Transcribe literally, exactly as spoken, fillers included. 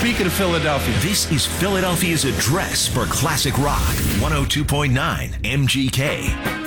Speaking of Philadelphia, This is Philadelphia's address for classic rock. one oh two point nine M G K.